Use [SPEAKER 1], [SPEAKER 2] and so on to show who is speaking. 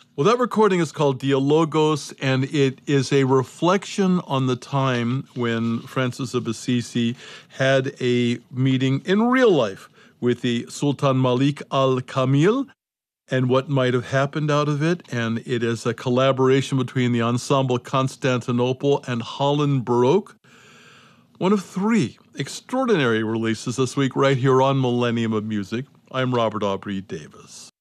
[SPEAKER 1] Well, that recording is called Dialogos, and it is a reflection on the time when Francis of Assisi had a meeting in real life with the Sultan Malik al-Kamil and what might have happened out of it. And it is a collaboration between the Ensemble Constantinople and Holland Baroque. One of three extraordinary releases this week right here on Millennium of Music. I'm Robert Aubrey Davis.